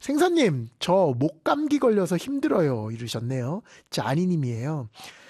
생선님, 저 목감기 걸려서 힘들어요. 이러셨네요. 짜니님이에요.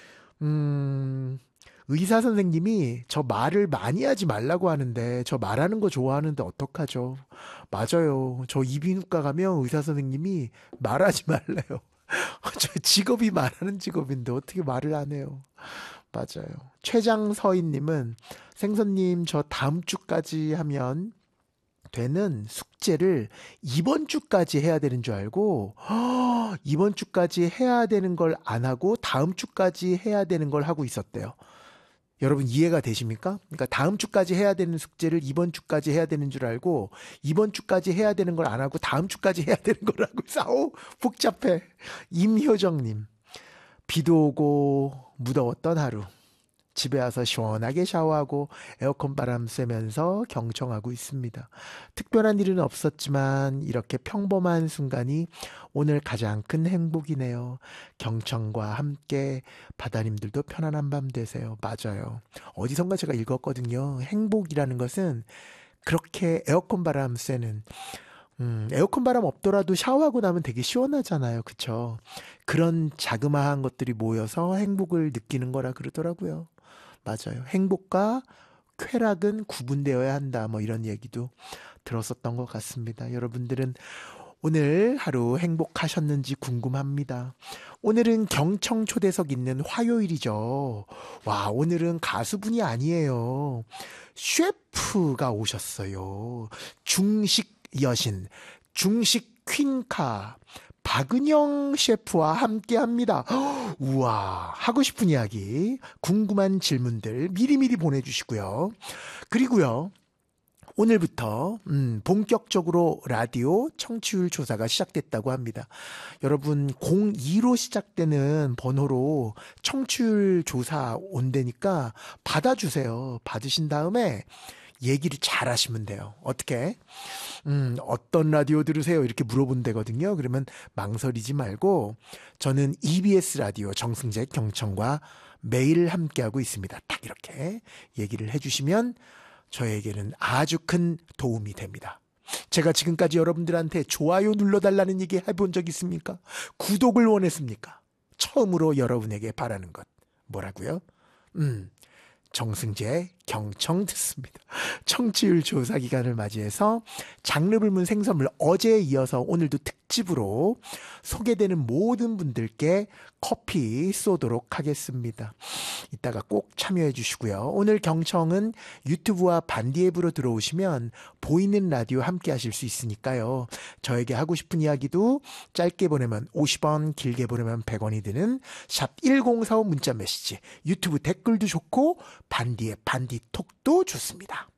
음, 의사 선생님이 저 말을 많이 하지 말라고 하는데, 저 말하는 거 좋아하는데 어떡하죠? 맞아요. 저 이비인후과 가면 의사 선생님이 말하지 말래요. 저 직업이 말하는 직업인데 어떻게 말을 안 해요? 맞아요. 최장서인님은 생선님 저 다음 주까지 하면 되는 숙제를 이번 주까지 해야 되는 줄 알고 이번 주까지 해야 되는 걸 안 하고 다음 주까지 해야 되는 걸 하고 있었대요. 여러분 이해가 되십니까? 그러니까 다음 주까지 해야 되는 숙제를 이번 주까지 해야 되는 줄 알고 이번 주까지 해야 되는 걸 안 하고 다음 주까지 해야 되는 걸 하고 있어. 아우 복잡해. 임효정님. 비도 오고 무더웠던 하루. 집에 와서 시원하게 샤워하고 에어컨 바람 쐬면서 경청하고 있습니다. 특별한 일은 없었지만 이렇게 평범한 순간이 오늘 가장 큰 행복이네요. 경청과 함께 바다님들도 편안한 밤 되세요. 맞아요. 어디선가 제가 읽었거든요. 행복이라는 것은 그렇게 에어컨 바람 쐬는 에어컨 바람 없더라도 샤워하고 나면 되게 시원하잖아요. 그쵸? 그런 자그마한 것들이 모여서 행복을 느끼는 거라 그러더라고요. 맞아요. 행복과 쾌락은 구분되어야 한다. 뭐 이런 얘기도 들었었던 것 같습니다. 여러분들은 오늘 하루 행복하셨는지 궁금합니다. 오늘은 경청 초대석 있는 화요일이죠. 와, 오늘은 가수분이 아니에요. 셰프가 오셨어요. 중식 여신, 중식 퀸카, 박은영 셰프와 함께 합니다. 우와, 하고 싶은 이야기, 궁금한 질문들 미리미리 보내주시고요. 그리고요, 오늘부터 본격적으로 라디오 청취율 조사가 시작됐다고 합니다. 여러분 02로 시작되는 번호로 청취율 조사 온다니까 받아주세요. 받으신 다음에 얘기를 잘 하시면 돼요. 어떻게? 어떤 라디오 들으세요? 이렇게 물어본다거든요. 그러면 망설이지 말고 저는 EBS 라디오 정승재 경청과 매일 함께하고 있습니다. 딱 이렇게 얘기를 해주시면 저에게는 아주 큰 도움이 됩니다. 제가 지금까지 여러분들한테 좋아요 눌러달라는 얘기 해본 적 있습니까? 구독을 원했습니까? 처음으로 여러분에게 바라는 것. 뭐라고요? 정승재 경청 듣습니다. 청취율 조사 기간을 맞이해서 장르불문 생선물 어제에 이어서 오늘도 특집으로 소개되는 모든 분들께 커피 쏘도록 하겠습니다. 이따가 꼭 참여해 주시고요. 오늘 경청은 유튜브와 반디 앱으로 들어오시면 보이는 라디오 함께 하실 수 있으니까요. 저에게 하고 싶은 이야기도 짧게 보내면 50원, 길게 보내면 100원이 드는 샵 1045 문자 메시지, 유튜브 댓글도 좋고 반디 앱, 반디 톡도 좋습니다.